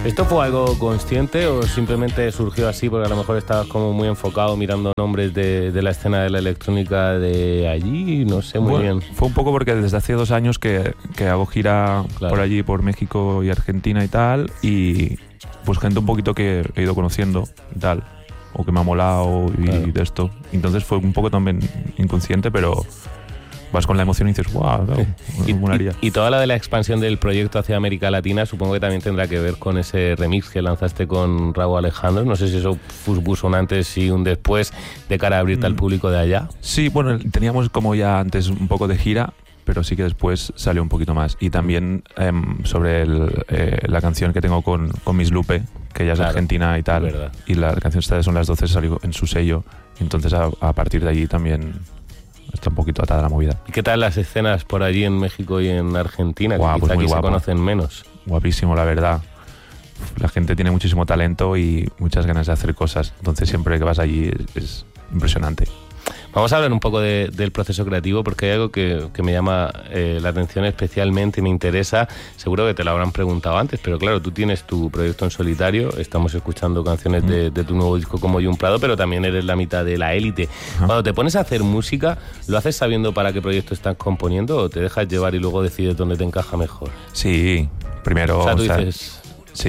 ¿Esto fue algo consciente o simplemente surgió así porque a lo mejor estabas como muy enfocado mirando nombres de la escena de la electrónica de allí? No sé muy bien. Fue un poco porque desde hace 2 años que hago gira por allí, por México y Argentina y tal, y pues gente un poquito que he ido conociendo y tal, o que me ha molado y de esto. Entonces fue un poco también inconsciente, pero vas con la emoción y dices, wow, claro, me molaría. Y toda la de la expansión del proyecto hacia América Latina supongo que también tendrá que ver con ese remix que lanzaste con Rauw Alejandro. No sé si eso puso un antes y un después de cara a abrirte al público de allá. Sí, bueno, teníamos como ya antes un poco de gira, pero sí que después salió un poquito más. Y también sobre la canción que tengo con Miss Lupe, que ella es argentina y tal, y la canción esta de Son las 12 salió en su sello. Entonces a partir de allí también está un poquito atada la movida. ¿Y qué tal las escenas por allí en México y en Argentina? Que quizá pues aquí se conocen menos. Guapísimo, la verdad. La gente tiene muchísimo talento y muchas ganas de hacer cosas. Entonces siempre que vas allí es impresionante. Vamos a hablar un poco del proceso creativo, porque hay algo que me llama la atención especialmente y me interesa. Seguro que te lo habrán preguntado antes, pero claro, tú tienes tu proyecto en solitario, estamos escuchando canciones de tu nuevo disco como Jun Prado, pero también eres la mitad de La Élite. Cuando te pones a hacer música, ¿lo haces sabiendo para qué proyecto estás componiendo o te dejas llevar y luego decides dónde te encaja mejor? Sí, primero... O sea, tú dices...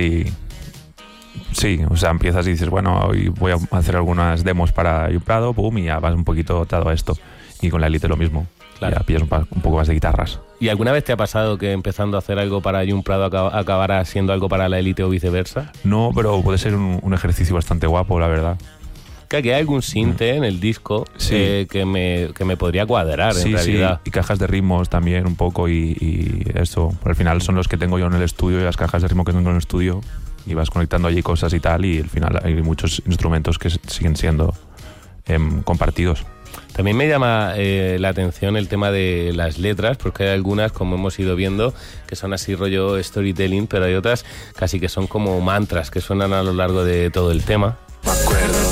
Sí, o sea, empiezas y dices, bueno, hoy voy a hacer algunas demos para Jun Prado, pum, y ya vas un poquito atado a esto. Y con La Élite lo mismo, claro. Ya pillas un poco más de guitarras. ¿Y alguna vez te ha pasado que empezando a hacer algo para Jun Prado acabará siendo algo para La Élite o viceversa? No, pero puede ser un ejercicio bastante guapo, la verdad. Que aquí hay algún sinte en el disco que me podría cuadrar en realidad. Sí, y cajas de ritmos también un poco y eso. Al final son los que tengo yo en el estudio y las cajas de ritmo que tengo en el estudio. Y vas conectando allí cosas y tal, y al final hay muchos instrumentos que siguen siendo compartidos. También me llama la atención el tema de las letras, porque hay algunas, como hemos ido viendo, que son así rollo storytelling, pero hay otras casi que son como mantras que suenan a lo largo de todo el tema.